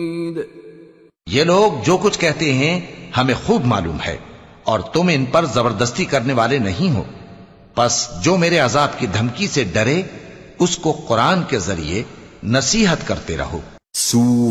ये लोग जो कुछ कहते हैं हमें खूब मालूम है, और तुम इन पर जबरदस्ती करने वाले नहीं हो। बस जो मेरे अजाब की धमकी से डरे उसको कुरान के जरिए नसीहत करते रहो।